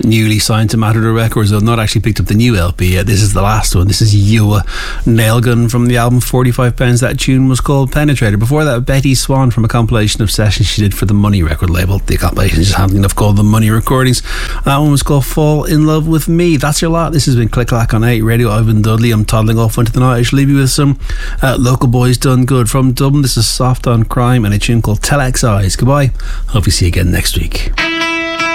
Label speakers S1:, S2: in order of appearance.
S1: newly signed to Matador Records. I've not actually picked up the new LP yet. This is the last one. This is Ewa Nailgun from the album £45. That tune was called Penetrator. Before that, Betty Swan from a compilation of sessions she did for the Money record label. The compilation is just handy enough, called The Money Recordings. That one was called Fall in Love with Me. That's your lot. This has been Click Clack on 8 Radio. I've been Dudley. I'm toddling off into the night. I shall leave you with some local boys done good from Dublin. This is Soft on Crime and a tune called Telex Eyes. Goodbye. Hope you see you again next week.